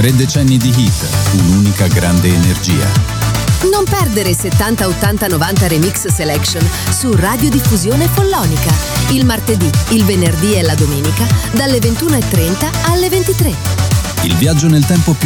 3 decenni di hit, un'unica grande energia. Non perdere 70 80 90 Remix Selection su Radiodiffusione Follonica. Il martedì, il venerdì e la domenica dalle 21:30 alle 23. Il viaggio nel tempo più